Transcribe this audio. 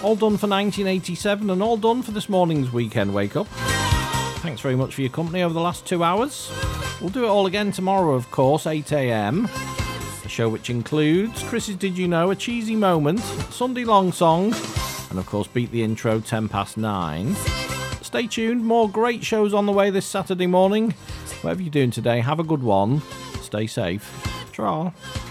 All done for 1987 and all done for this morning's Weekend Wake Up. Thanks very much for your company over the last 2 hours. We'll do it all again tomorrow, of course, 8 a.m. A show which includes Chris's Did You Know, A Cheesy Moment, Sunday Long Song, and of course Beat the Intro 10 past 9. Stay tuned, more great shows on the way this Saturday morning. Whatever you're doing today, have a good one. Stay safe. Ta-ra.